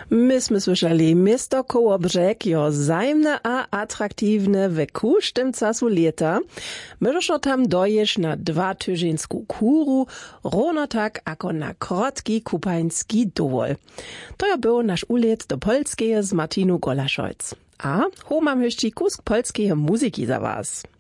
Myśmy słyszeli miasto Kołobrzeg, jo zajemne a atraktivne w każdym czasu lata. Możesz tam dojść na 2-tydziensku kuru, równo tak ako na krótki kupański dowol. To ja był nasz ulet do Polskeje z Martinu Golaszolc. A ho mam jeszcze kusk polskiej muzyki za was.